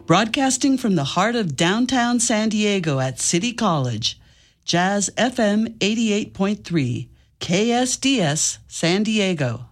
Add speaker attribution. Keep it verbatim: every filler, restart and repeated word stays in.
Speaker 1: Broadcasting from the heart of downtown San Diego at City College, Jazz F M eighty-eight point three, K S D S San Diego.